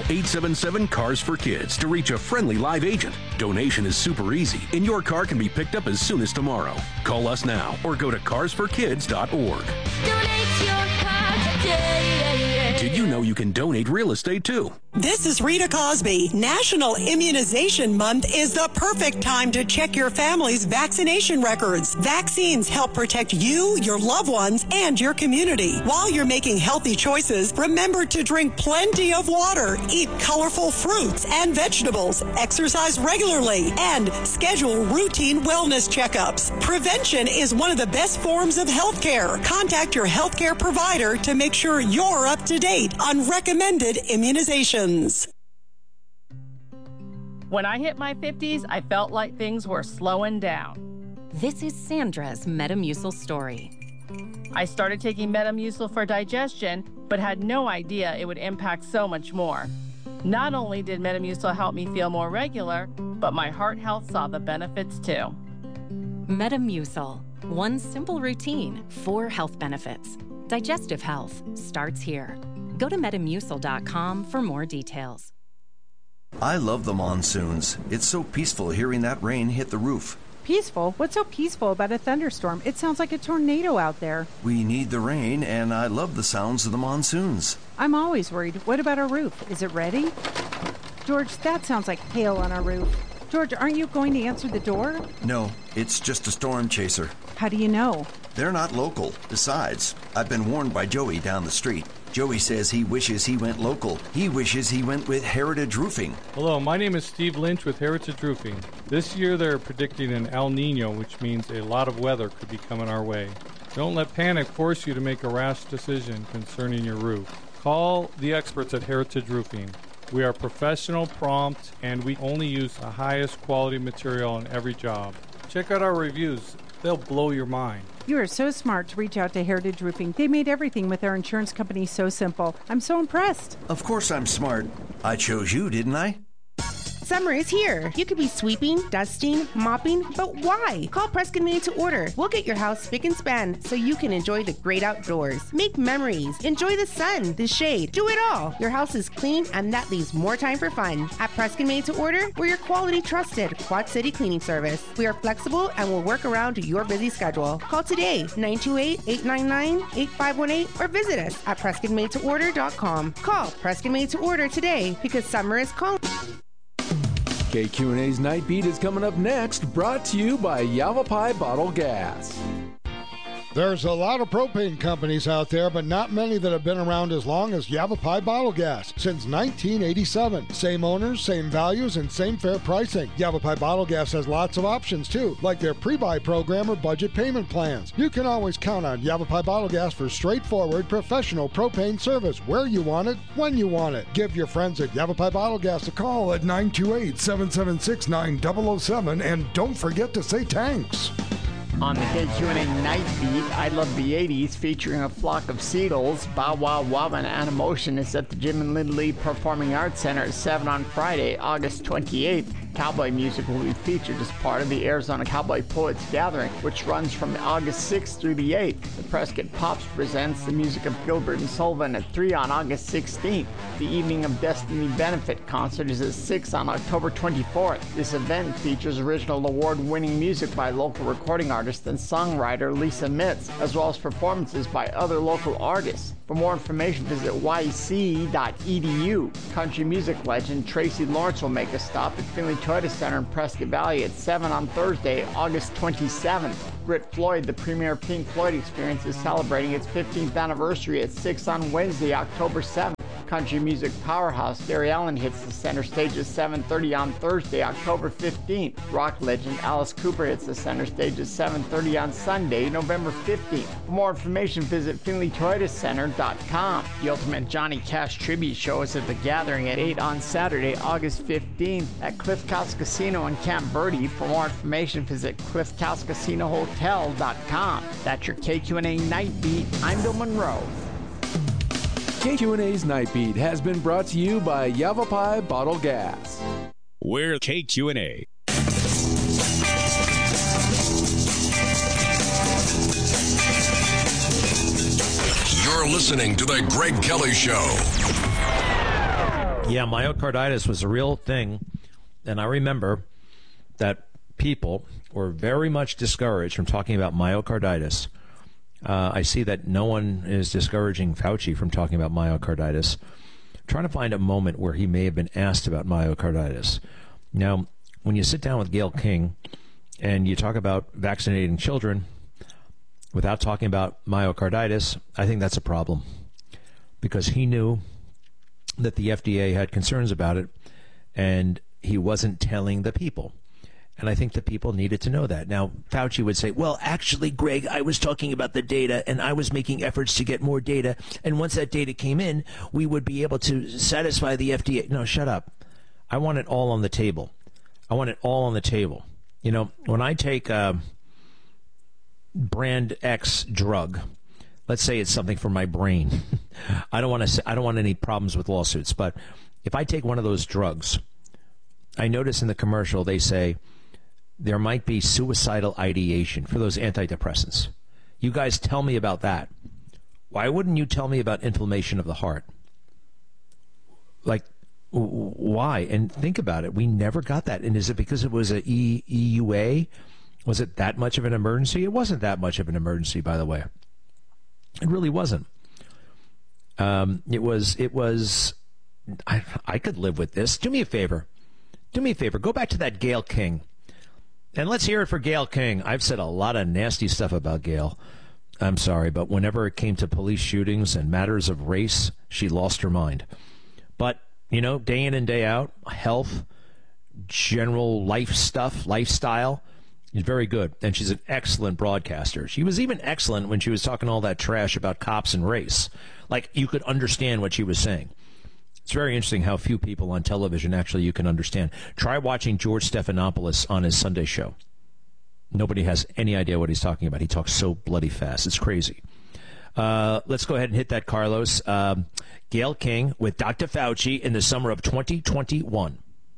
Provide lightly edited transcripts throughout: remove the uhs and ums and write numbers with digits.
Call 877-CARS-FOR-KIDS to reach a friendly live agent. Donation is super easy, and your car can be picked up as soon as tomorrow. Call us now or go to carsforkids.org. Donate your car today. Did you know you can donate real estate too? This is Rita Cosby. National Immunization Month is the perfect time to check your family's vaccination records. Vaccines help protect you, your loved ones, and your community. While you're making healthy choices, remember to drink plenty of water, eat colorful fruits and vegetables, exercise regularly, and schedule routine wellness checkups. Prevention is one of the best forms of health care. Contact your healthcare provider to make sure you're up to date on recommended immunizations. When I hit my 50s, I felt like things were slowing down. This is Sandra's Metamucil story. I started taking Metamucil for digestion, but had no idea it would impact so much more. Not only did Metamucil help me feel more regular, but my heart health saw the benefits too. Metamucil. One simple routine, 4 health benefits. Digestive health starts here. Go to Metamucil.com for more details. I love the monsoons. It's so peaceful hearing that rain hit the roof. Peaceful? What's so peaceful about a thunderstorm? It sounds like a tornado out there. We need the rain, and I love the sounds of the monsoons. I'm always worried. What about our roof? Is it ready? George, that sounds like hail on our roof. George, aren't you going to answer the door? No, it's just a storm chaser. How do you know? They're not local. Besides, I've been warned by Joey down the street. Joey says he wishes he went local. He wishes he went with Heritage Roofing. Hello, my name is Steve Lynch with Heritage Roofing. This year they're predicting an El Nino, which means a lot of weather could be coming our way. Don't let panic force you to make a rash decision concerning your roof. Call the experts at Heritage Roofing. We are professional, prompt, and we only use the highest quality material on every job. Check out our reviews. They'll blow your mind. You are so smart to reach out to Heritage Roofing. They made everything with their insurance company so simple. I'm so impressed. Of course I'm smart. I chose you, didn't I? Summer is here. You could be sweeping, dusting, mopping, but why? Call Prescott Made to Order. We'll get your house spick and span so you can enjoy the great outdoors. Make memories. Enjoy the sun, the shade. Do it all. Your house is clean, and that leaves more time for fun. At Prescott Made to Order, we're your quality, trusted Quad City cleaning service. We are flexible and will work around your busy schedule. Call today, 928-899-8518, or visit us at PrescottMadeToOrder.com. Call Prescott Made to Order today because summer is calling. KQNA's Night Beat is coming up next, brought to you by Yavapai Bottle Gas. There's a lot of propane companies out there, but not many that have been around as long as Yavapai Bottle Gas since 1987. Same owners, same values, and same fair pricing. Yavapai Bottle Gas has lots of options too, like their pre-buy program or budget payment plans. You can always count on Yavapai Bottle Gas for straightforward, professional propane service where you want it, when you want it. Give your friends at Yavapai Bottle Gas a call at 928-776-9007, and don't forget to say thanks. On the KQNA Night Beat, I Love the 80s, featuring a flock of seagulls, Bow Wow Wow and Animotion is at the Jim and Lynn Lee Performing Arts Center at 7 on Friday, August 28th. Cowboy music will be featured as part of the Arizona Cowboy Poets Gathering, which runs from August 6th through the 8th. The Prescott Pops presents the music of Gilbert and Sullivan at 3 on August 16th. The Evening of Destiny benefit concert is at 6 on October 24th. This event features original award-winning music by local recording artist and songwriter Lisa Mitz, as well as performances by other local artists. For more information, visit yc.edu. Country music legend Tracy Lawrence will make a stop at Finley Toyota Center in Prescott Valley at 7 on Thursday, August 27th. Brit Floyd, the premier Pink Floyd experience, is celebrating its 15th anniversary at 6 on Wednesday, October 7th. Country music powerhouse Gary Allan hits the center stage at 7:30 on Thursday, October 15th. Rock legend Alice Cooper hits the center stage at 7:30 on Sunday, November 15th. For more information, visit FinleyToyotaCenter.com. The Ultimate Johnny Cash Tribute Show is at the Gathering at 8 on Saturday, August 15th at Cliff House Casino in Camp Verde. For more information, visit CliffHouseCasinoHotel.com. That's your KQNA Night Beat. I'm Bill Monroe. KQNA's Night Beat has been brought to you by Yavapai Bottle Gas. We're KQNA. You're listening to The Greg Kelly Show. Yeah, myocarditis was a real thing, and I remember that people were very much discouraged from talking about myocarditis. I see that no one is discouraging Fauci from talking about myocarditis. I'm trying to find a moment where he may have been asked about myocarditis. Now, when you sit down with Gayle King and you talk about vaccinating children without talking about myocarditis, I think that's a problem, because he knew that the FDA had concerns about it, and he wasn't telling the people. And I think the people needed to know that. Now, Fauci would say, well, actually, Greg, I was talking about the data, and I was making efforts to get more data. And once that data came in, we would be able to satisfy the FDA. No, shut up. I want it all on the table. I want it all on the table. You know, when I take brand X drug, let's say it's something for my brain. I don't want any problems with lawsuits, but if I take one of those drugs, I notice in the commercial they say there might be suicidal ideation for those antidepressants. You guys tell me about that. Why wouldn't you tell me about inflammation of the heart? Like, why? And think about it. We never got that. And is it because it was a EUA? Was it that much of an emergency? It wasn't that much of an emergency, by the way. It really wasn't. It was. I could live with this. Do me a favor. Go back to that Gayle King, and let's hear it for Gayle King. I've said a lot of nasty stuff about Gayle. I'm sorry, but whenever it came to police shootings and matters of race, she lost her mind. But you know, day in and day out, health, general lifestyle. She's very good, and she's an excellent broadcaster. She was even excellent when she was talking all that trash about cops and race. Like, you could understand what she was saying. It's very interesting how few people on television actually you can understand. Try watching George Stephanopoulos on his Sunday show. Nobody has any idea what he's talking about. He talks so bloody fast. It's crazy. Let's go ahead and hit that, Carlos. Gayle King with Dr. Fauci in the summer of 2021.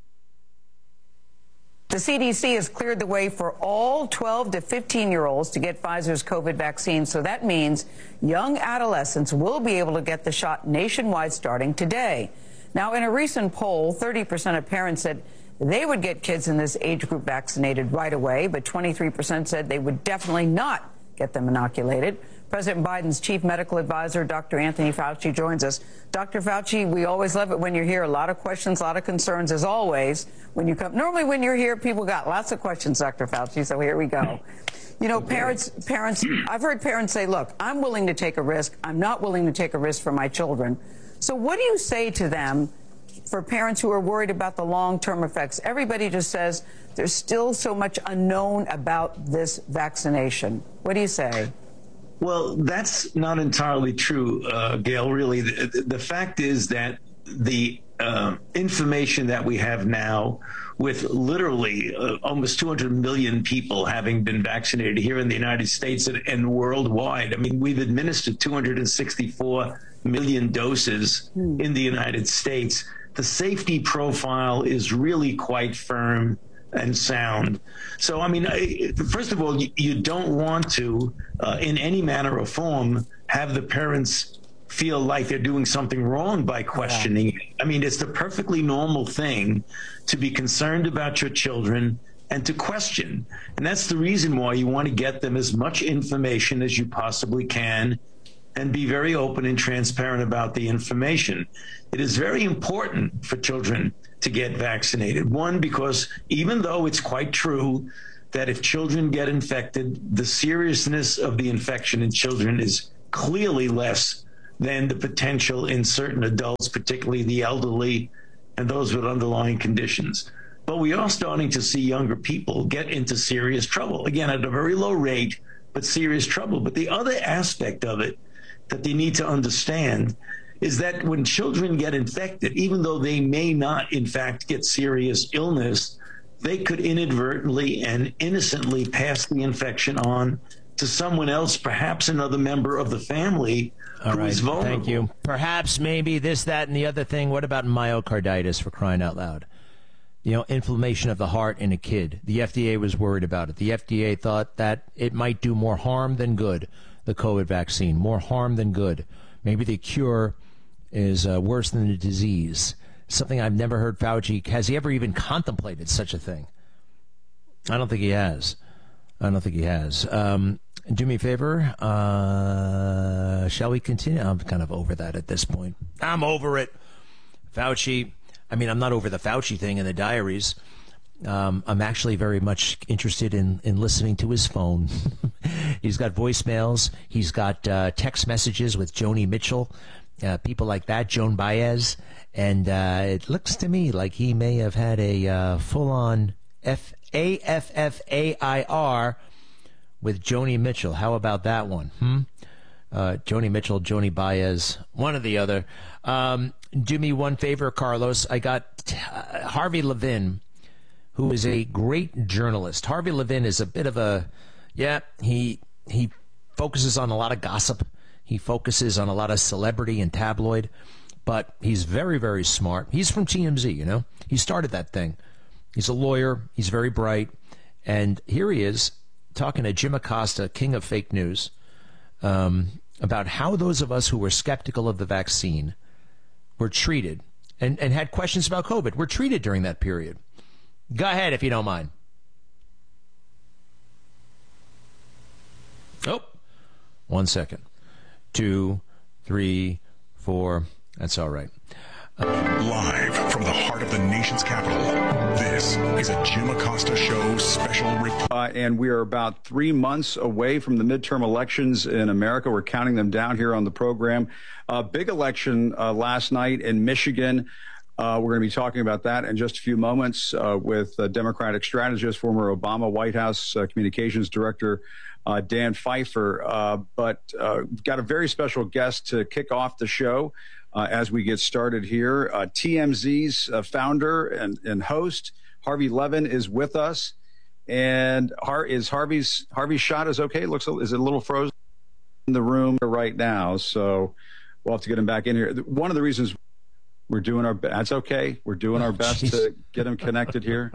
The CDC has cleared the way for all 12 to 15-year-olds to get Pfizer's COVID vaccine. So that means young adolescents will be able to get the shot nationwide starting today. Now, in a recent poll, 30% of parents said they would get kids in this age group vaccinated right away, but 23% said they would definitely not get them inoculated. President Biden's chief medical advisor, Dr. Anthony Fauci, joins us. Dr. Fauci, we always love it when you're here. A lot of questions, a lot of concerns, as always, when you come. Normally, when you're here, people got lots of questions, Dr. Fauci, so here we go. You know, parents, I've heard parents say, look, I'm willing to take a risk. I'm not willing to take a risk for my children. So what do you say to them for parents who are worried about the long-term effects? Everybody just says there's still so much unknown about this vaccination. What do you say? Well, that's not entirely true, Gail, really. The fact is that the information that we have now, with literally almost 200 million people having been vaccinated here in the United States and worldwide. I mean, we've administered 264 million doses in the United States. The safety profile is really quite firm and sound. So, I mean, first of all, you don't want to, in any manner or form, have the parents feel like they're doing something wrong by questioning. Yeah. I mean, it's the perfectly normal thing to be concerned about your children and to question. And that's the reason why you want to get them as much information as you possibly can and be very open and transparent about the information. It is very important for children to get vaccinated. One, because even though it's quite true that if children get infected, the seriousness of the infection in children is clearly less than the potential in certain adults, particularly the elderly and those with underlying conditions. But we are starting to see younger people get into serious trouble, again, at a very low rate, but serious trouble. But the other aspect of it that they need to understand is that when children get infected, even though they may not, in fact, get serious illness, they could inadvertently and innocently pass the infection on to someone else, perhaps another member of the family who is vulnerable. Thank you. Perhaps, maybe, this, that, and the other thing. What about myocarditis, for crying out loud? You know, inflammation of the heart in a kid. The FDA was worried about it. The FDA thought that it might do more harm than good, the COVID vaccine, more harm than good. Maybe the cure is worse than the disease. Something I've never heard Fauci. Has he ever even contemplated such a thing? I don't think he has. Do me a favor. Shall we continue? I'm kind of over that at this point. I'm over it. Fauci. I mean, I'm not over the Fauci thing in the diaries. I'm actually very much interested in listening to his phone. He's got voicemails. He's got text messages with Joni Mitchell, people like that, Joan Baez. And it looks to me like he may have had a full-on AFFAIR with Joni Mitchell. How about that one? Joni Mitchell, Joni Baez, one or the other. Do me one favor, Carlos. I got Harvey Levin, who is a great journalist. Harvey Levin is a bit of a, he focuses on a lot of gossip. He focuses on a lot of celebrity and tabloid, but he's very, very smart. He's from TMZ, you know. He started that thing. He's a lawyer. He's very bright. And here he is talking to Jim Acosta, king of fake news, about how those of us who were skeptical of the vaccine were treated and had questions about COVID were treated during that period. Go ahead if you don't mind. Oh, 1 second. 2, 3, 4. That's all right. Live from the heart of the nation's capital, this is a Jim Acosta Show special report. And we are about 3 months away from the midterm elections in America. We're counting them down here on the program. Big election last night in Michigan. We're going to be talking about that in just a few moments with Democratic strategist, former Obama White House communications director, Dan Pfeiffer. But got a very special guest to kick off the show as we get started here. TMZ's founder and host, Harvey Levin, is with us. And Harvey's shot is okay? Is it a little frozen in the room right now? So we'll have to get him back in here. One of the reasons we're doing our best. That's okay. We're doing our best to get him connected here.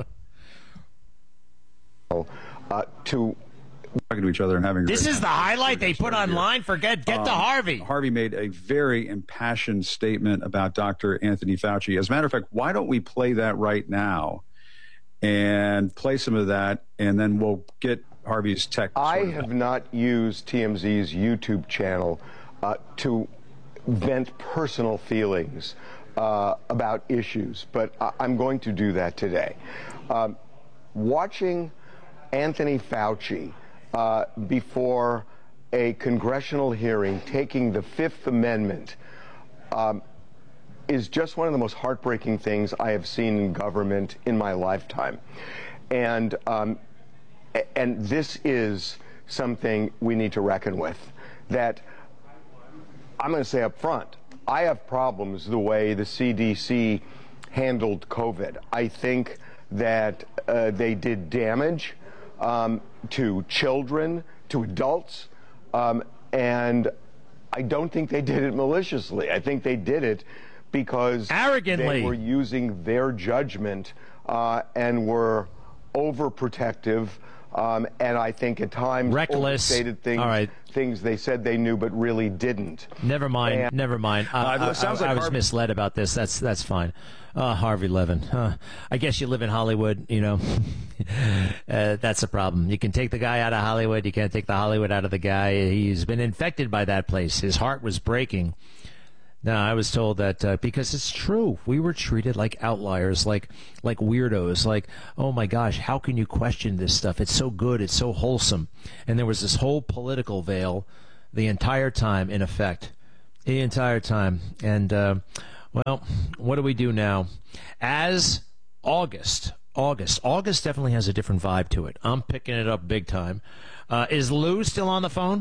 To talking to each other and having. This is the highlight they put online. Get to Harvey. Harvey made a very impassioned statement about Dr. Anthony Fauci. As a matter of fact, why don't we play that right now and play some of that, and then we'll get Harvey's tech. I have not used TMZ's YouTube channel to vent personal feelings about issues, but I'm going to do that today. Watching Anthony Fauci before a congressional hearing taking the Fifth Amendment is just one of the most heartbreaking things I have seen in government in my lifetime. And this is something we need to reckon with. That I'm going to say up front, I have problems the way the CDC handled COVID. I think that they did damage to children, to adults, and I don't think they did it maliciously. I think they did it because arrogantly they were using their judgment and were overprotective. And I think at times reckless, overstated things, things they said they knew but really didn't. Never mind. I was misled about this. That's fine. Harvey Levin. I guess you live in Hollywood, you know. That's a problem. You can take the guy out of Hollywood. You can't take the Hollywood out of the guy. He's been infected by that place. His heart was breaking. No, I was told that because it's true. We were treated like outliers, like weirdos, like, oh my gosh, how can you question this stuff? It's so good. It's so wholesome. And there was this whole political veil the entire time in effect, the entire time. And, well, what do we do now? As August definitely has a different vibe to it. I'm picking it up big time. Is Lou still on the phone?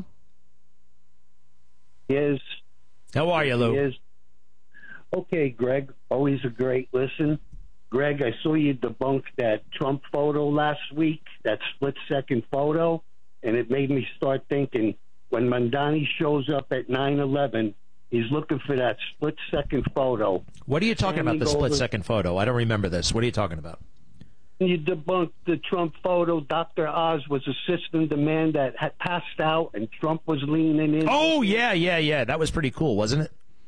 He is. How are you, Lou? He is. Okay, Greg. Always a great listen. Greg, I saw you debunk that Trump photo last week, that split-second photo, and it made me start thinking, when Mandani shows up at 9/11, he's looking for that split-second photo. What are you talking about, the split-second photo? I don't remember this. What are you talking about? You debunked the Trump photo. Dr. Oz was assisting the man that had passed out, and Trump was leaning in. Oh, yeah. That was pretty cool, wasn't it?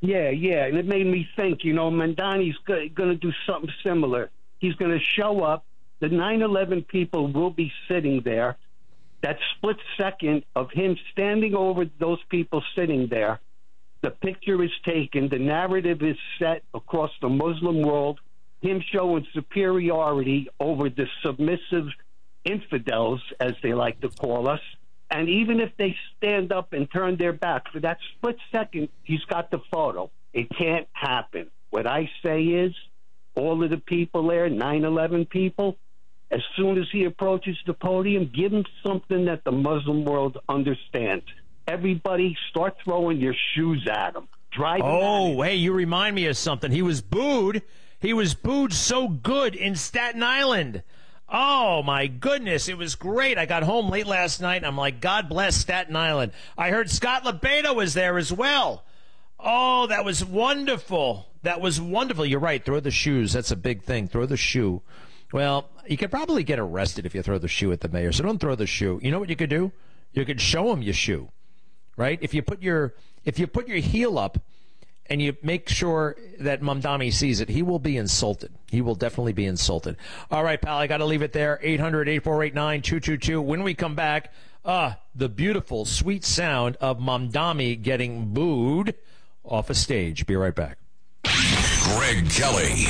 Yeah, and it made me think, Mamdani's going to do something similar. He's going to show up. The 9/11 people will be sitting there. That split second of him standing over those people sitting there, the picture is taken, the narrative is set across the Muslim world, him showing superiority over the submissive infidels, as they like to call us. And even if they stand up and turn their back, for that split second, he's got the photo. It can't happen. What I say is, all of the people there, 9/11 people, as soon as he approaches the podium, give him something that the Muslim world understands. Everybody start throwing your shoes at him. Drive him Oh, hey, you remind me of something. He was booed. He was booed so good in Staten Island. Oh, my goodness. It was great. I got home late last night, and I'm like, God bless Staten Island. I heard Scott LeBeda was there as well. Oh, that was wonderful. That was wonderful. You're right. Throw the shoes. That's a big thing. Throw the shoe. Well, you could probably get arrested if you throw the shoe at the mayor, so don't throw the shoe. You know what you could do? You could show him your shoe, right? If you put your heel up and you make sure that Mamdani sees it, he will be insulted. He will definitely be insulted. All right, pal, I got to leave it there. 800-8489-222. When we come back, the beautiful, sweet sound of Mamdani getting booed off a stage. Be right back. Greg Kelly.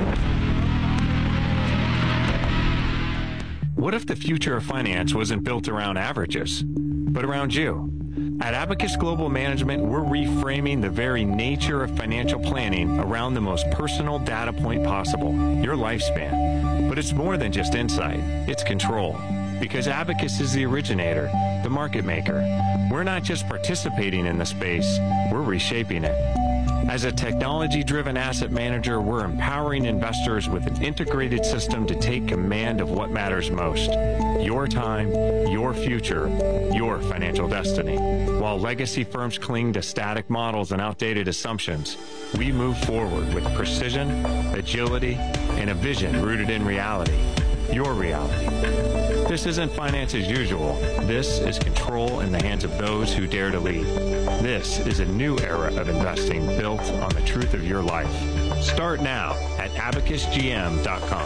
What if the future of finance wasn't built around averages, but around you? At Abacus Global Management, we're reframing the very nature of financial planning around the most personal data point possible, your lifespan. But it's more than just insight, it's control. Because Abacus is the originator, the market maker. We're not just participating in the space, we're reshaping it. As a technology-driven asset manager, we're empowering investors with an integrated system to take command of what matters most. Your time, your future, your financial destiny. While legacy firms cling to static models and outdated assumptions, we move forward with precision, agility, and a vision rooted in reality. Your reality. This isn't finance as usual. This is control in the hands of those who dare to lead. This is a new era of investing built on the truth of your life. Start now at abacusgm.com.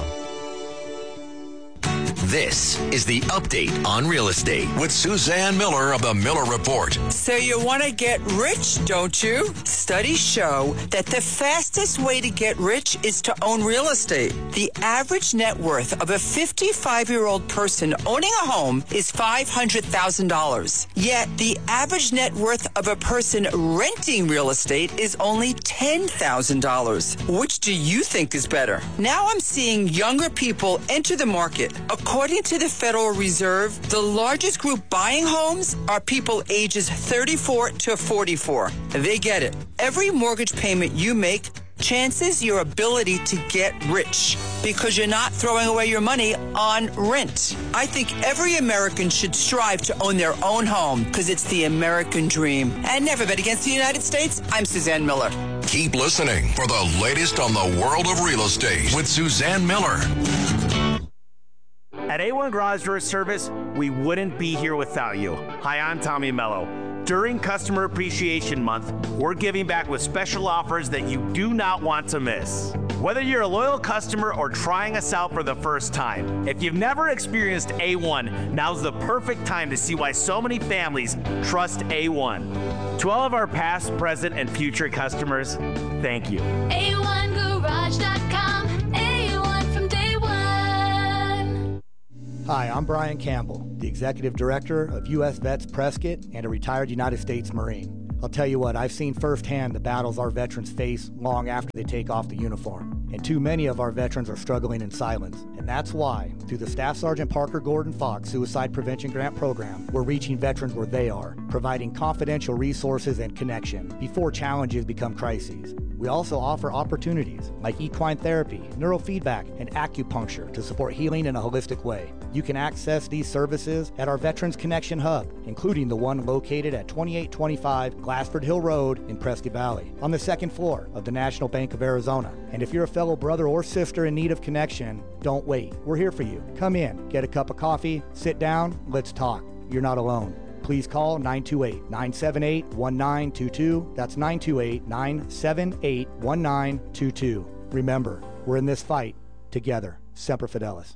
This is the Update on Real Estate with Suzanne Miller of the Miller Report. So you want to get rich, don't you? Studies show that the fastest way to get rich is to own real estate. The average net worth of a 55-year-old person owning a home is $500,000. Yet the average net worth of a person renting real estate is only $10,000. Which do you think is better? Now I'm seeing younger people enter the market. According to the Federal Reserve, the largest group buying homes are people ages 34 to 44. They get it. Every mortgage payment you make chances your ability to get rich because you're not throwing away your money on rent. I think every American should strive to own their own home because it's the American dream. And never bet against the United States. I'm Suzanne Miller. Keep listening for the latest on the world of real estate with Suzanne Miller. At A1 Garage Door Service, we wouldn't be here without you. Hi, I'm Tommy Mello. During Customer Appreciation Month, we're giving back with special offers that you do not want to miss. Whether you're a loyal customer or trying us out for the first time, if you've never experienced A1, now's the perfect time to see why so many families trust A1. To all of our past, present, and future customers, thank you. A1Garage.com. A1 from day one. Hi, I'm Brian Campbell, the Executive Director of U.S. Vets Prescott and a retired United States Marine. I'll tell you what, I've seen firsthand the battles our veterans face long after they take off the uniform. And too many of our veterans are struggling in silence. And that's why, through the Staff Sergeant Parker Gordon Fox Suicide Prevention Grant Program, we're reaching veterans where they are, providing confidential resources and connection before challenges become crises. We also offer opportunities like equine therapy, neurofeedback, and acupuncture to support healing in a holistic way. You can access these services at our Veterans Connection Hub, including the one located at 2825 Glassford Hill Road in Prescott Valley, on the second floor of the National Bank of Arizona. And if you're a fellow brother or sister in need of connection, don't wait. We're here for you. Come in, get a cup of coffee, sit down, let's talk. You're not alone. please call 928-978-1922. That's 928-978-1922. Remember, we're in this fight together. Semper Fidelis.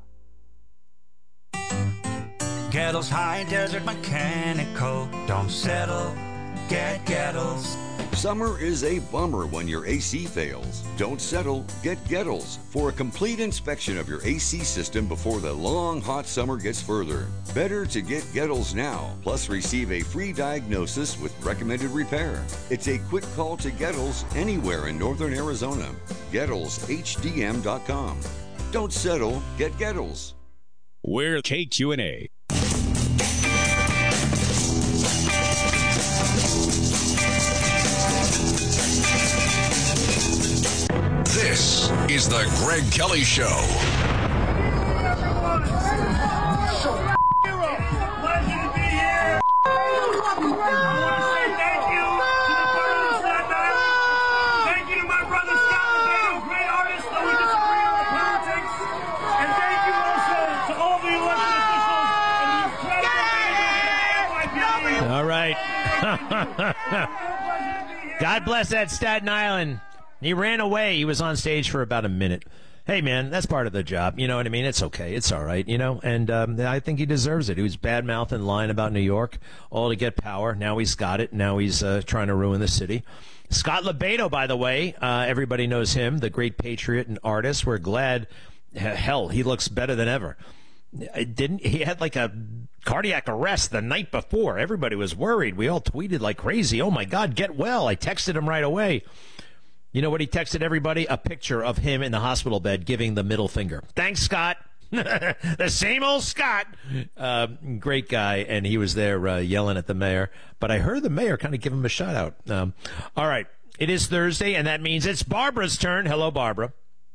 Gettles High Desert Mechanical. Don't settle, get Gettles. Summer is a bummer when your AC fails. Don't settle, get Gettles for a complete inspection of your AC system before the long, hot summer gets further. Better to get Gettles now, plus receive a free diagnosis with recommended repair. It's a quick call to Gettles anywhere in northern Arizona. GettlesHDM.com. Don't settle, get Gettles. We're KQNA. This is the Greg Kelly Show. All right. God bless that Staten Island. He ran away. He was on stage for about a minute. Hey, man, that's part of the job. You know what I mean? It's okay. It's all right, you know? And I think he deserves it. He was bad-mouthing, lying about New York, all to get power. Now he's got it. Now he's trying to ruin the city. Scott LeBedo, by the way, everybody knows him, the great patriot and artist. We're glad. Hell, he looks better than ever. He had like a cardiac arrest the night before. Everybody was worried. We all tweeted like crazy. Oh, my God, get well. I texted him right away. You know what he texted everybody? A picture of him in the hospital bed giving the middle finger. Thanks, Scott. The same old Scott. Great guy, and he was there yelling at the mayor. But I heard the mayor kind of give him a shout-out. All right. It is Thursday, and that means it's Barbara's turn. Hello, Barbara.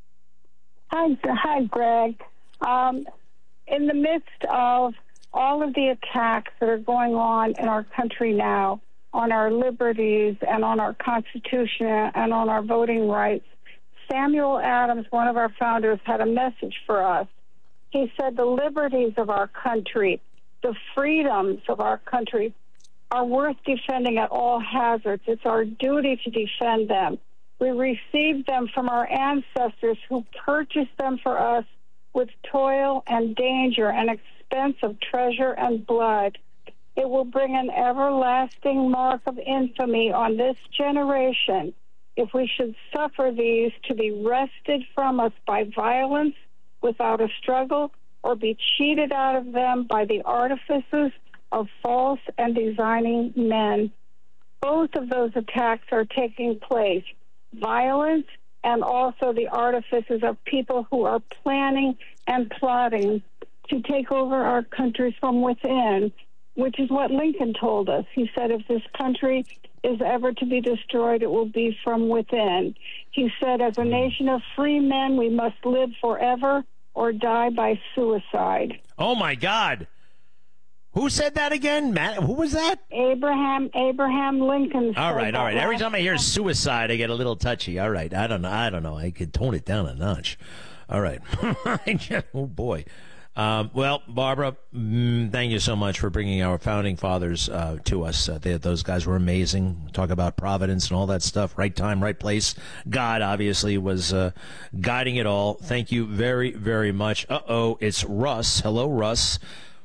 Hi, Greg. In the midst of all of the attacks that are going on in our country now, on our liberties and on our Constitution and on our voting rights, Samuel Adams, one of our founders, had a message for us. He said the liberties of our country, the freedoms of our country are worth defending at all hazards. It's our duty to defend them. We received them from our ancestors who purchased them for us with toil and danger and expense of treasure and blood. It will bring an everlasting mark of infamy on this generation if we should suffer these to be wrested from us by violence without a struggle, or be cheated out of them by the artifices of false and designing men. Both of those attacks are taking place. Violence and also the artifices of people who are planning and plotting to take over our country from within, which is what Lincoln told us. He said, if this country is ever to be destroyed, it will be from within. He said, as a nation of free men, we must live forever or die by suicide. Oh, my God. Who said that again? Matt, who was that? Abraham Lincoln. All right. Every time I hear suicide, I get a little touchy. All right. I don't know. I could tone it down a notch. All right. Oh, boy. Well, Barbara, thank you so much for bringing our founding fathers to us. Those guys were amazing. Talk about providence and all that stuff. Right time, right place. God, obviously, was guiding it all. Thank you very, very much. Uh-oh, it's Russ. Hello, Russ.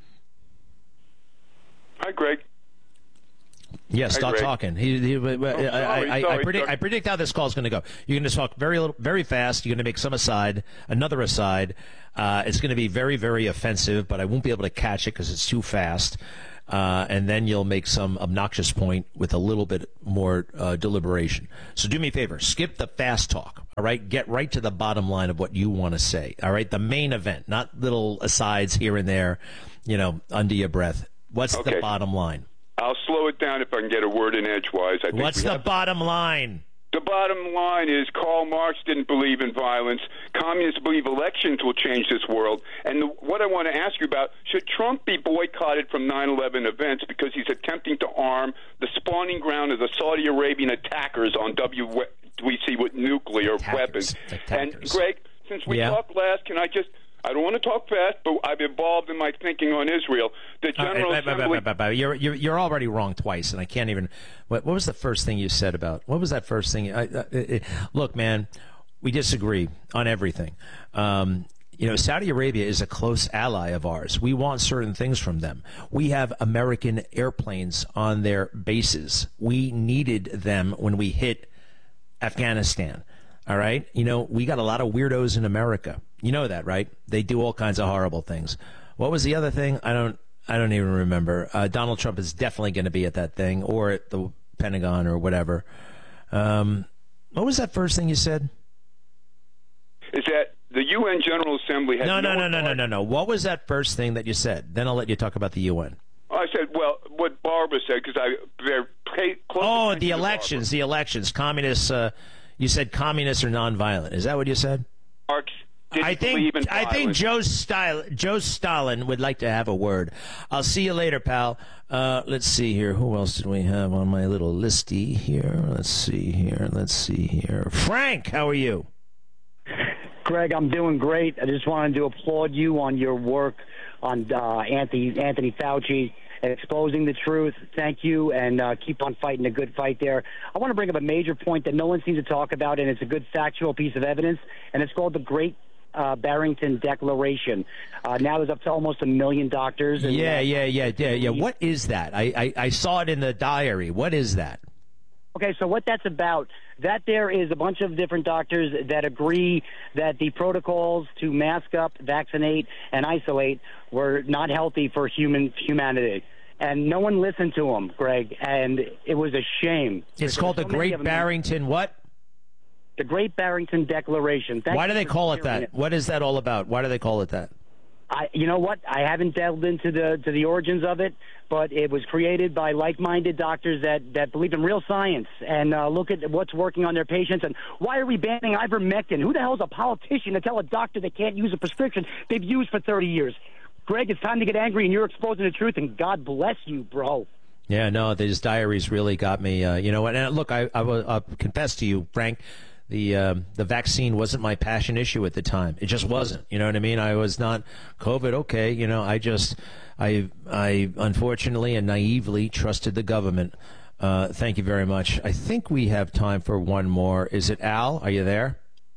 Hi, Greg. Yes, stop talking. I predict how this call is going to go. You're going to talk very fast. You're going to make some aside, another aside. It's going to be very, very offensive, but I won't be able to catch it because it's too fast. And then you'll make some obnoxious point with a little bit more deliberation. So do me a favor. Skip the fast talk, all right? Get right to the bottom line of what you want to say, all right? The main event, not little asides here and there, under your breath. What's the bottom line? I'll slow it down if I can get a word in edgewise. What's the bottom line? The bottom line is Karl Marx didn't believe in violence. Communists believe elections will change this world. And what I want to ask you about, should Trump be boycotted from 9/11 events because he's attempting to arm the spawning ground of the Saudi Arabian attackers on WC with nuclear weapons? And, Greg, since we talked last, can I just I don't want to talk fast, but I've evolved in my thinking on Israel. The General Assembly... You're already wrong twice, and I can't even... What was the first thing you said about... What was that first thing? Look, man, we disagree on everything. Saudi Arabia is a close ally of ours. We want certain things from them. We have American airplanes on their bases. We needed them when we hit Afghanistan. All right? We got a lot of weirdos in America. You know that, right? They do all kinds of horrible things. What was the other thing? I don't even remember. Donald Trump is definitely going to be at that thing or at the Pentagon or whatever. What was that first thing you said? Is that the UN General Assembly has No. What was that first thing that you said? Then I'll let you talk about the UN. I said, well, what Barbara said, because they're close. Oh, the elections. Communists. You said communists are nonviolent. Is that what you said? I think Joe Stalin would like to have a word. I'll see you later, pal. Let's see here. Who else did we have on my little listy here? Let's see here. Frank, how are you? Greg, I'm doing great. I just wanted to applaud you on your work on Anthony Fauci exposing the truth. Thank you, and keep on fighting a good fight there. I want to bring up a major point that no one seems to talk about, and it's a good factual piece of evidence, and it's called the Great Barrington Declaration. Now there's up to almost 1 million doctors. Yeah. What is that? I saw it in the diary. What is that? Okay, so what that's about, that there is a bunch of different doctors that agree that the protocols to mask up, vaccinate, and isolate were not healthy for humanity. And no one listened to them, Greg, and it was a shame. It's called the Great Barrington what? The Great Barrington Declaration. Why do they call it that? What is that all about? Why do they call it that? You know what? I haven't delved into the origins of it, but it was created by like-minded doctors that believe in real science and look at what's working on their patients. And why are we banning ivermectin? Who the hell is a politician to tell a doctor they can't use a prescription they've used for 30 years? Greg, it's time to get angry, and you're exposing the truth, and God bless you, bro. Yeah, no, these diaries really got me. You know what? And look, I'll confess to you, Frank. The vaccine wasn't my passion issue at the time. It just wasn't. You know what I mean? I was not COVID. Okay. You know, I unfortunately and naively trusted the government. Thank you very much. I think we have time for one more. Is it Al? Are you there?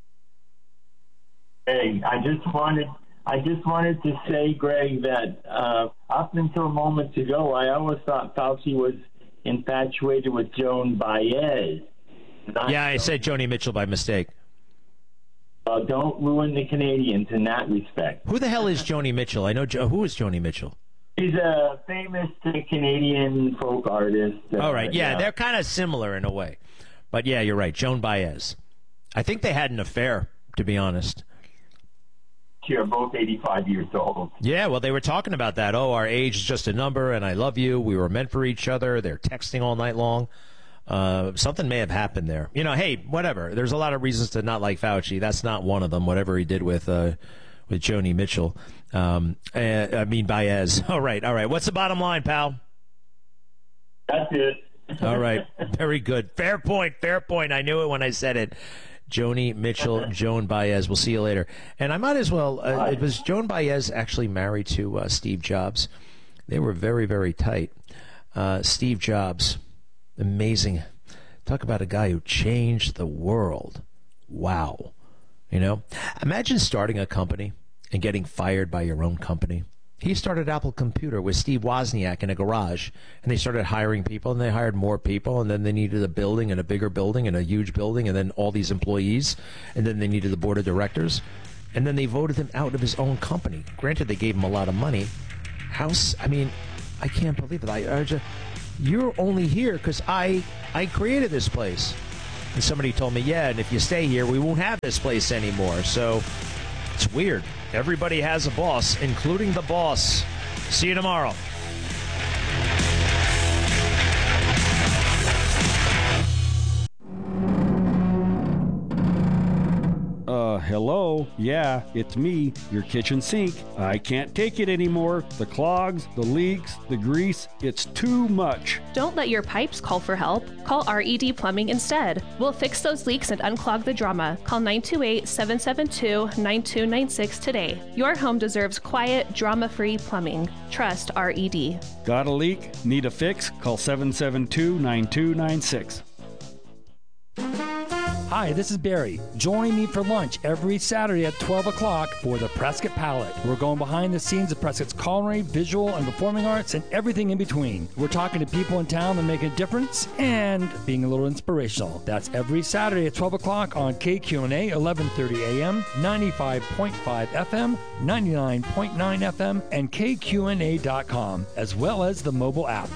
Hey, I just wanted to say, Greg, that up until moments ago, I always thought Fauci was infatuated with Joan Baez. Yeah, I said Joni Mitchell by mistake. Don't ruin the Canadians in that respect. Who the hell is Joni Mitchell? I know. Who is Joni Mitchell? She's a famous Canadian folk artist. All right, yeah, they're kind of similar in a way. But yeah, you're right. Joan Baez. I think they had an affair, to be honest. You're both 85 years old. Yeah, well, they were talking about that. Oh, our age is just a number, and I love you. We were meant for each other. They're texting all night long. Something may have happened there. You know, hey, whatever. There's a lot of reasons to not like Fauci. That's not one of them. Whatever he did with Joni Mitchell. Baez. All right. What's the bottom line, pal? That's it. All right. Very good. Fair point. I knew it when I said it. Joni Mitchell, Joan Baez. We'll see you later. And I might as well. It was Joan Baez actually married to Steve Jobs. They were very, very tight. Steve Jobs. Amazing. Talk about a guy who changed the world. Wow. You know, imagine starting a company and getting fired by your own company. He started Apple Computer with Steve Wozniak in a garage, and they started hiring people, and they hired more people, and then they needed a building and a bigger building and a huge building, and then all these employees, and then they needed the board of directors, and then they voted him out of his own company. Granted, they gave him a lot of money. I can't believe it. You're only here because I created this place. And somebody told me, yeah, and if you stay here, we won't have this place anymore. So it's weird. Everybody has a boss, including the boss. See you tomorrow. Hello? Yeah, it's me, your kitchen sink. I can't take it anymore. The clogs, the leaks, the grease, it's too much. Don't let your pipes call for help. Call RED Plumbing instead. We'll fix those leaks and unclog the drama. Call 928-772-9296 today. Your home deserves quiet, drama-free plumbing. Trust RED. Got a leak? Need a fix? Call 772-9296. Hi, this is Barry. Join me for lunch every Saturday at 12 o'clock for the Prescott Palette. We're going behind the scenes of Prescott's culinary, visual, and performing arts, and everything in between. We're talking to people in town that make a difference and being a little inspirational. That's every Saturday at 12 o'clock on KQNA, 1130 AM, 95.5 FM, 99.9 FM, and KQNA.com, as well as the mobile app.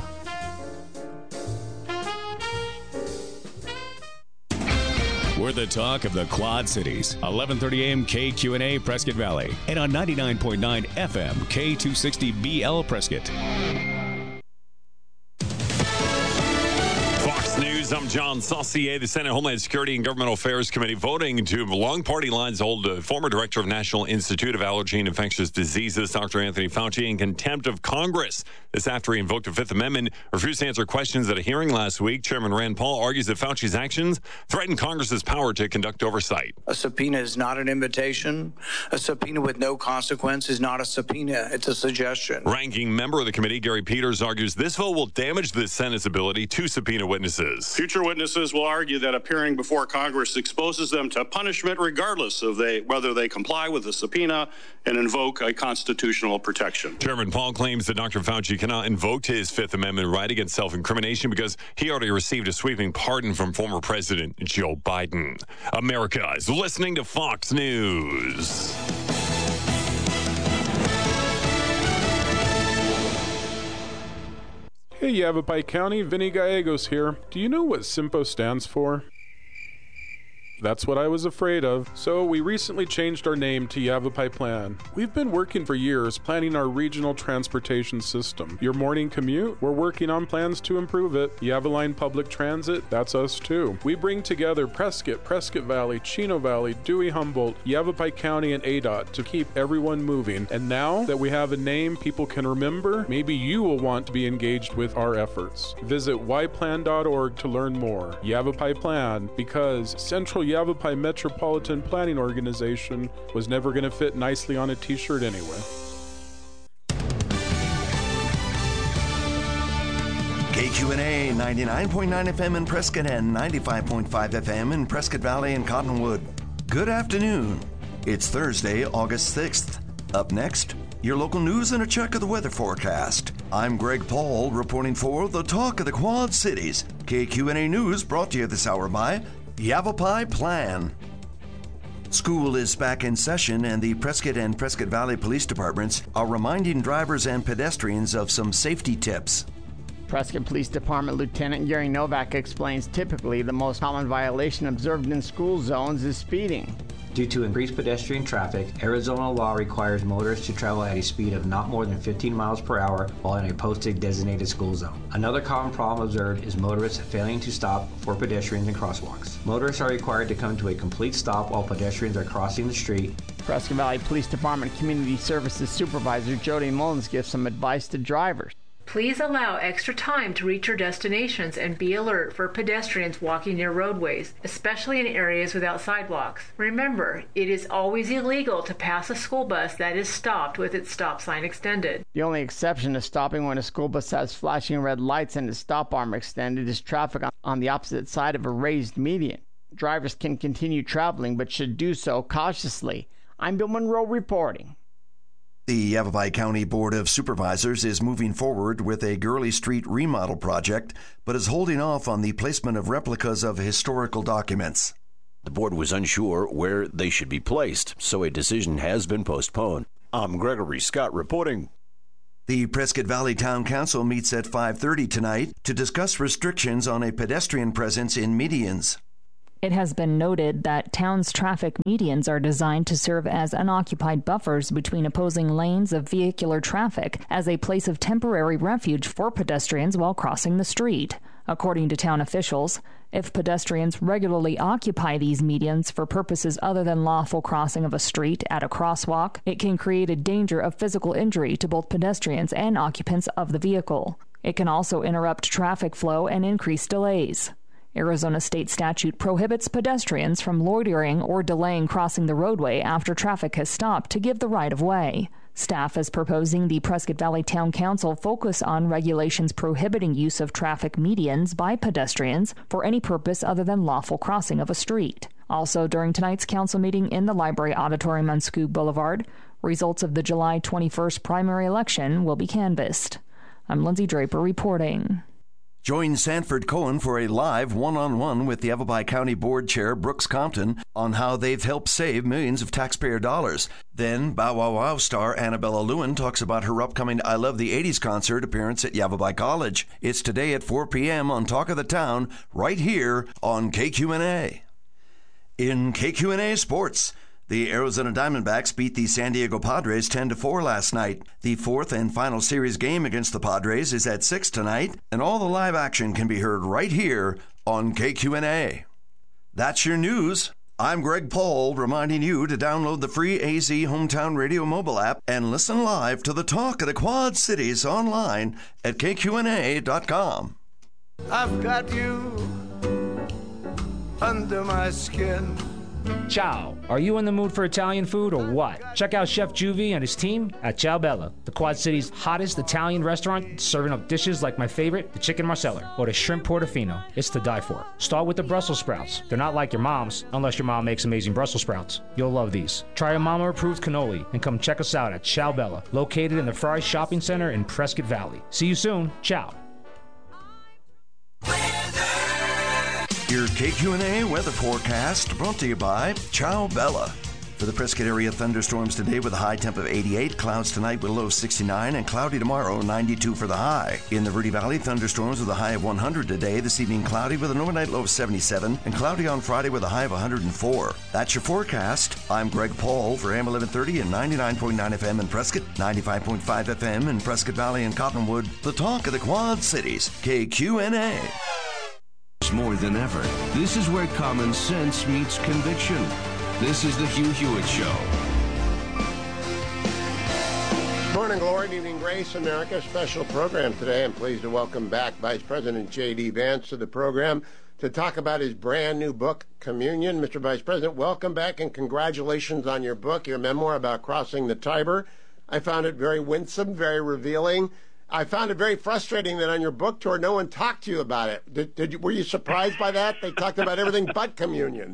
We're the talk of the Quad Cities. 1130 AM KQNA Prescott Valley. And on 99.9 FM K260BL Prescott. Fox News, I'm John Saucier. The Senate Homeland Security and Governmental Affairs Committee voting to long party lines hold former director of National Institute of Allergy and Infectious Diseases, Dr. Anthony Fauci, in contempt of Congress. This after he invoked the Fifth Amendment, refused to answer questions at a hearing last week. Chairman Rand Paul argues that Fauci's actions threaten Congress's power to conduct oversight. A subpoena is not an invitation. A subpoena with no consequence is not a subpoena. It's a suggestion. Ranking member of the committee, Gary Peters, argues this vote will damage the Senate's ability to subpoena witnesses. Future witnesses will argue that appearing before Congress exposes them to punishment regardless of whether they comply with the subpoena and invoke a constitutional protection. Chairman Paul claims that Dr. Fauci cannot invoke his Fifth Amendment right against self-incrimination because he already received a sweeping pardon from former President Joe Biden. America is listening to Fox News. Hey, Yavapai County, Vinny Gallegos here. Do you know what SIMPO stands for? That's what I was afraid of. So we recently changed our name to Yavapai Plan. We've been working for years planning our regional transportation system. Your morning commute? We're working on plans to improve it. Yavaline Public Transit? That's us too. We bring together Prescott, Prescott Valley, Chino Valley, Dewey Humboldt, Yavapai County, and ADOT to keep everyone moving. And now that we have a name people can remember, maybe you will want to be engaged with our efforts. Visit yplan.org to learn more. Yavapai Plan, because Central Yavapai Metropolitan Planning Organization was never going to fit nicely on a t-shirt anyway. KQNA 99.9 FM in Prescott and 95.5 FM in Prescott Valley and Cottonwood. Good afternoon. It's Thursday, August 6th. Up next, your local news and a check of the weather forecast. I'm Greg Paul reporting for the Talk of the Quad Cities. KQNA News brought to you this hour by Yavapai Plan. School is back in session, and the Prescott and Prescott Valley Police Departments are reminding drivers and pedestrians of some safety tips. Prescott Police Department Lieutenant Gary Novak explains typically the most common violation observed in school zones is speeding. Due to increased pedestrian traffic, Arizona law requires motorists to travel at a speed of not more than 15 miles per hour while in a posted designated school zone. Another common problem observed is motorists failing to stop for pedestrians in crosswalks. Motorists are required to come to a complete stop while pedestrians are crossing the street. Prescott Valley Police Department Community Services Supervisor Jody Mullins gives some advice to drivers. Please allow extra time to reach your destinations and be alert for pedestrians walking near roadways, especially in areas without sidewalks. Remember, it is always illegal to pass a school bus that is stopped with its stop sign extended. The only exception to stopping when a school bus has flashing red lights and its stop arm extended is traffic on the opposite side of a raised median. Drivers can continue traveling but should do so cautiously. I'm Bill Monroe reporting. The Yavapai County Board of Supervisors is moving forward with a Gurley Street remodel project, but is holding off on the placement of replicas of historical documents. The board was unsure where they should be placed, so a decision has been postponed. I'm Gregory Scott reporting. The Prescott Valley Town Council meets at 5:30 tonight to discuss restrictions on a pedestrian presence in medians. It has been noted that town's traffic medians are designed to serve as unoccupied buffers between opposing lanes of vehicular traffic as a place of temporary refuge for pedestrians while crossing the street. According to town officials, If pedestrians regularly occupy these medians for purposes other than lawful crossing of a street at a crosswalk, it can create a danger of physical injury to both pedestrians and occupants of the vehicle. It can also interrupt traffic flow and increase delays. Arizona state statute prohibits pedestrians from loitering or delaying crossing the roadway after traffic has stopped to give the right of way. Staff is proposing the Prescott Valley Town Council focus on regulations prohibiting use of traffic medians by pedestrians for any purpose other than lawful crossing of a street. Also, during tonight's council meeting in the library auditorium on Scoop Boulevard, results of the July 21st primary election will be canvassed. I'm Lindsay Draper reporting. Join Sanford Cohen for a live one-on-one with the Yavapai County Board Chair Brooks Compton on how they've helped save millions of taxpayer dollars. Then Bow Wow Wow star Annabella Lewin talks about her upcoming I Love the 80s concert appearance at Yavapai College. It's today at 4 p.m. on Talk of the Town, right here on KQNA. In KQNA Sports, the Arizona Diamondbacks beat the San Diego Padres 10-4 last night. The fourth and final series game against the Padres is at 6 tonight, and all the live action can be heard right here on KQNA. That's your news. I'm Greg Paul, reminding you to download the free AZ Hometown Radio mobile app and listen live to the Talk of the Quad Cities online at KQNA.com. I've got you under my skin. Ciao. Are you in the mood for Italian food or what? Check out Chef Juvie and his team at Ciao Bella, the Quad City's hottest Italian restaurant, serving up dishes like my favorite, the chicken marsala, or the shrimp portofino. It's to die for. Start with the Brussels sprouts. They're not like your mom's, unless your mom makes amazing Brussels sprouts. You'll love these. Try a mama-approved cannoli and come check us out at Ciao Bella, located in the Fry Shopping Center in Prescott Valley. See you soon. Ciao. Your KQNA weather forecast brought to you by Ciao Bella. For the Prescott area, thunderstorms today with a high temp of 88, clouds tonight with a low of 69, and cloudy tomorrow, 92 for the high. In the Verde Valley, thunderstorms with a high of 100 today, this evening cloudy with an overnight low of 77, and cloudy on Friday with a high of 104. That's your forecast. I'm Greg Paul for AM 1130 and 99.9 FM in Prescott, 95.5 FM in Prescott Valley and Cottonwood, the talk of the Quad Cities, KQNA. More than ever, this is where common sense meets conviction. This is the Hugh Hewitt Show. Morning glory, evening grace, America. Special program today. I'm pleased to welcome back Vice President J.D. Vance to the program to talk about his brand new book, Communion. Mr. Vice President, welcome back and congratulations on your book, your memoir about crossing the Tiber. I found it very winsome, very revealing. I found it very frustrating that on your book tour, no one talked to you about it. Were you surprised by that? They talked about everything but communion.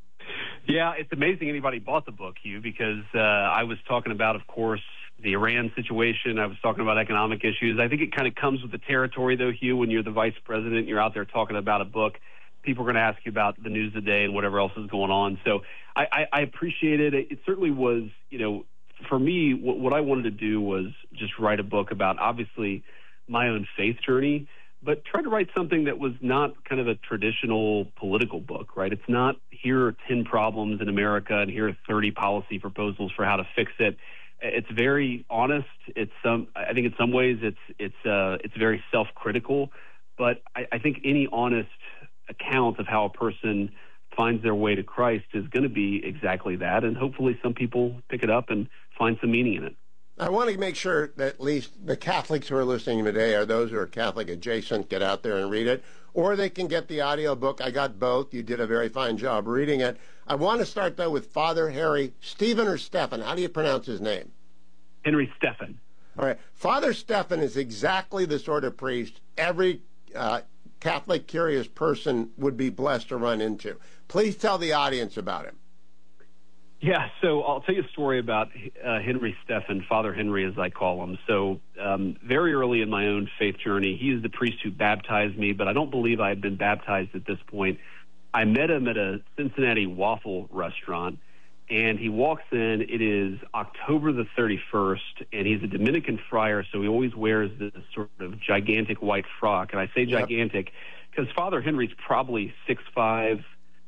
Yeah, it's amazing anybody bought the book, Hugh, because I was talking about, of course, the Iran situation. I was talking about economic issues. I think it kind of comes with the territory, though, Hugh, when you're the vice president, you're out there talking about a book. People are going to ask you about the news of the day and whatever else is going on. So I appreciate it. It certainly was, for me, what I wanted to do was just write a book about, obviously, my own faith journey, but try to write something that was not kind of a traditional political book, right? It's not, here are 10 problems in America and here are 30 policy proposals for how to fix it. It's very honest. I think in some ways it's very self-critical, but I think any honest account of how a person finds their way to Christ is going to be exactly that, and hopefully some people pick it up and find some meaning in it. I want to make sure that at least the Catholics who are listening today are those who are Catholic adjacent, get out there and read it, or they can get the audio book. I got both. You did a very fine job reading it. I want to start, though, with Father Harry Stephen or Stephen. How do you pronounce his name? Henry Stephan. All right. Father Stephan is exactly the sort of priest every Catholic curious person would be blessed to run into. Please tell the audience about him. Yeah, so I'll tell you a story about Henry Stephan, Father Henry as I call him. So very early in my own faith journey, he is the priest who baptized me, but I don't believe I had been baptized at this point. I met him at a Cincinnati waffle restaurant, and he walks in. It is October the 31st, and he's a Dominican friar, so he always wears this sort of gigantic white frock. And I say gigantic because Father Henry's probably 6'5",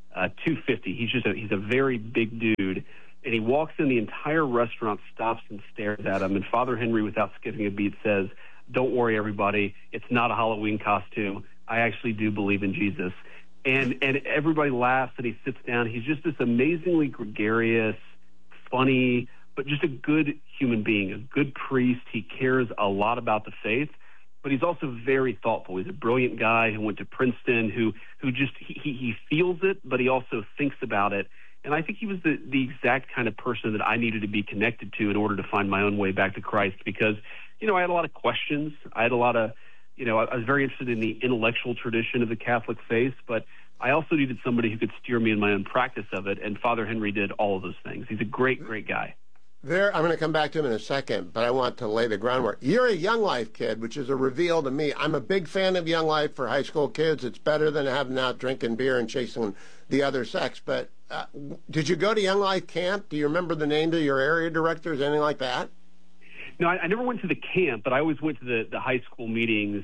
250. He's a very big dude, and he walks in. The entire restaurant stops and stares at him, and Father Henry, without skipping a beat, says, "Don't worry, everybody. It's not a Halloween costume. I actually do believe in Jesus." And everybody laughs and he sits down. He's just this amazingly gregarious, funny, but just a good human being, a good priest. He cares a lot about the faith, but he's also very thoughtful. He's a brilliant guy who went to Princeton, who just, he feels it, but he also thinks about it. And I think he was the exact kind of person that I needed to be connected to in order to find my own way back to Christ, because, I had a lot of questions. I had a lot of, I was very interested in the intellectual tradition of the Catholic faith, but I also needed somebody who could steer me in my own practice of it, and Father Henry did all of those things. He's a great, great guy. I'm going to come back to him in a second, but I want to lay the groundwork. You're a Young Life kid, which is a reveal to me. I'm a big fan of Young Life for high school kids. It's better than having out drinking beer and chasing the other sex. But did you go to Young Life camp? Do you remember the name of your area directors, anything like that? No, I never went to the camp, but I always went to the high school meetings.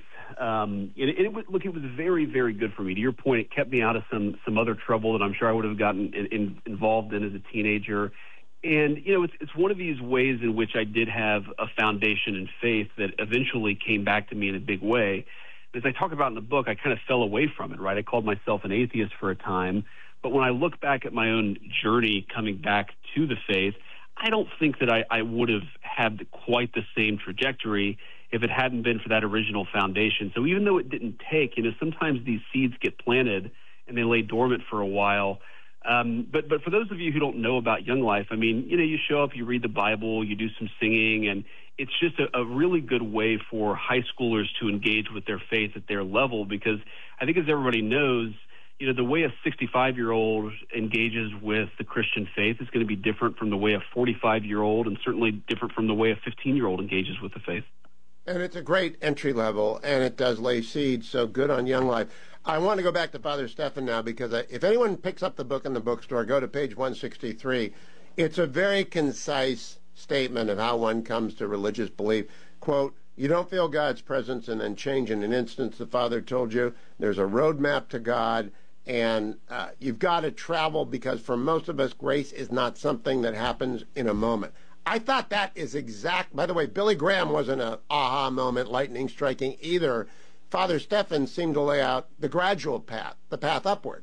It was very, very good for me. To your point, it kept me out of some other trouble that I'm sure I would have gotten involved in as a teenager. And, it's one of these ways in which I did have a foundation in faith that eventually came back to me in a big way. As I talk about in the book, I kind of fell away from it, right? I called myself an atheist for a time. But when I look back at my own journey coming back to the faith, I don't think that I would have had quite the same trajectory if it hadn't been for that original foundation. So even though it didn't take, sometimes these seeds get planted and they lay dormant for a while. But for those of you who don't know about Young Life, you show up, you read the Bible, you do some singing, and it's just a really good way for high schoolers to engage with their faith at their level, because I think, as everybody knows, the way a 65-year-old engages with the Christian faith is going to be different from the way a 45-year-old, and certainly different from the way a 15-year-old engages with the faith. And it's a great entry level, and it does lay seeds, so good on Young Life. I want to go back to Father Stephan now, because if anyone picks up the book in the bookstore, go to page 163. It's a very concise statement of how one comes to religious belief. Quote, "You don't feel God's presence and then change in an instant," the Father told you. There's a roadmap to God, and you've got to travel, because for most of us, grace is not something that happens in a moment. I thought that is exact. By the way, Billy Graham wasn't an aha moment, lightning striking either. Father Stephan seemed to lay out the gradual path, the path upward.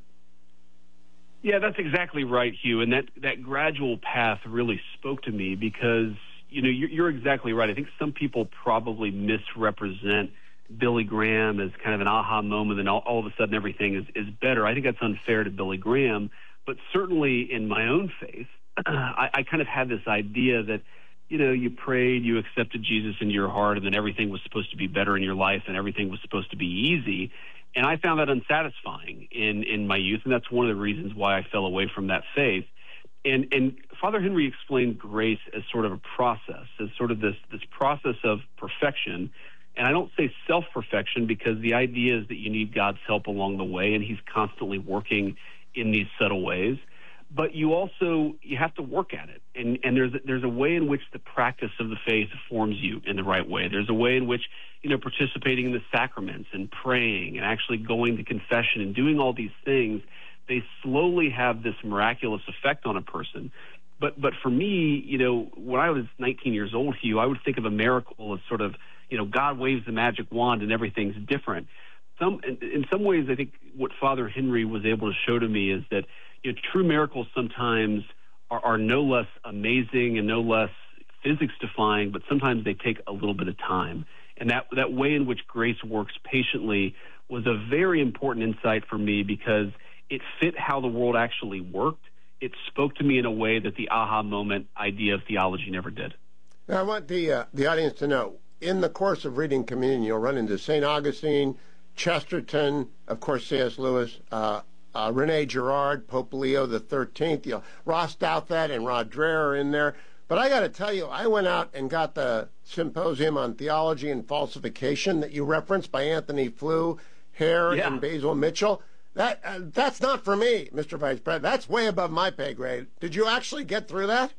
Yeah, that's exactly right, Hugh. And that gradual path really spoke to me, because, you're exactly right. I think some people probably misrepresent Billy Graham as kind of an aha moment, and all of a sudden everything is better. I think that's unfair to Billy Graham. But certainly in my own faith, I kind of had this idea that, you prayed, you accepted Jesus into your heart, and then everything was supposed to be better in your life, and everything was supposed to be easy. And I found that unsatisfying in my youth, and that's one of the reasons why I fell away from that faith. And Father Henry explained grace as sort of a process, as sort of this process of perfection. And I don't say self-perfection, because the idea is that you need God's help along the way, and he's constantly working in these subtle ways. But you have to work at it. And there's a way in which the practice of the faith forms you in the right way. There's a way in which, participating in the sacraments and praying and actually going to confession and doing all these things, they slowly have this miraculous effect on a person. But for me, when I was 19 years old, Hugh, I would think of a miracle as sort of, God waves the magic wand and everything's different. In some ways, I think what Father Henry was able to show to me is that true miracles sometimes are no less amazing and no less physics-defying, but sometimes they take a little bit of time. And that way in which grace works patiently was a very important insight for me, because it fit how the world actually worked. It spoke to me in a way that the aha moment idea of theology never did. Now, I want the audience to know, in the course of reading communion, you'll run into St. Augustine, Chesterton, of course, C.S. Lewis, Rene Girard, Pope Leo XIII. Ross Douthat and Rod Dreher are in there. But I got to tell you, I went out and got the Symposium on Theology and Falsification that you referenced by Anthony Flew, Hare, and Basil Mitchell. That's not for me, Mr. Vice President. That's way above my pay grade. Did you actually get through that?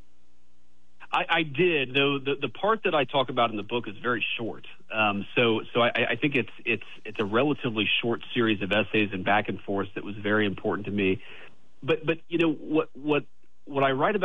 I did, though the part that I talk about in the book is very short. So I think it's a relatively short series of essays and back and forth that was very important to me. But what I write about